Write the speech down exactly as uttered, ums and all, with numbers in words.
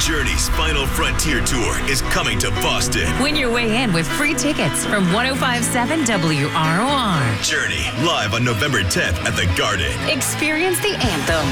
Journey's Final Frontier Tour is coming to Boston. Win your way in with free tickets from one oh five point seven W R O R. Journey, live on November tenth at the Garden. Experience the anthem,